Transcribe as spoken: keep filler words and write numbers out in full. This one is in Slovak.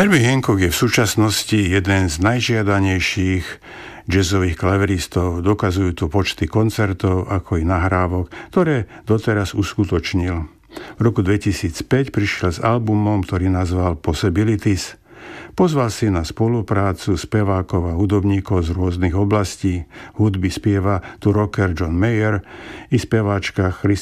Herbie Hancock je v súčasnosti jeden z najžiadanejších jazzových klaveristov. Dokazujú to počty koncertov, ako i nahrávok, ktoré doteraz uskutočnil. V roku dvetisícpäť prišiel s albumom, ktorý nazval Possibilities. Pozval si na spoluprácu spevákov a hudobníkov z rôznych oblastí. Hudby spieva tu rocker John Mayer i speváčka